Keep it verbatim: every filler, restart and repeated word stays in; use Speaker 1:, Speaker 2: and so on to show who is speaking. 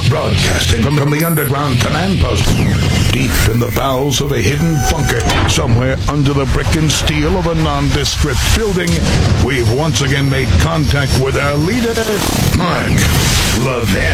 Speaker 1: Broadcasting from, from the underground command post, deep in the bowels of a hidden bunker, somewhere under the brick and steel of a nondescript building, we've once again made contact with our leader, Mark Levin.